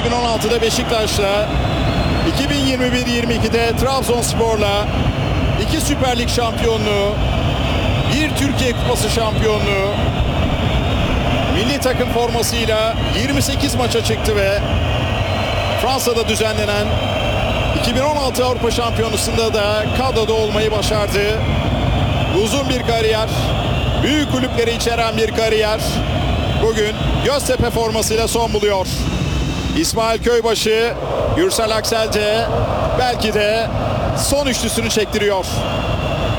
2016'da Beşiktaş'la, 2021-22'de Trabzonspor'la 2 Süper Lig şampiyonluğu, 1 Türkiye Kupası şampiyonluğu, milli takım formasıyla 28 maça çıktı ve Fransa'da düzenlenen 2016 Avrupa Şampiyonası'nda da kadroda olmayı başardı. Uzun bir kariyer, büyük kulüpleri içeren bir kariyer bugün Göztepe formasıyla son buluyor. İsmail Köybaşı, Gürsel Aksel de belki de son üçlüsünü çektiriyor.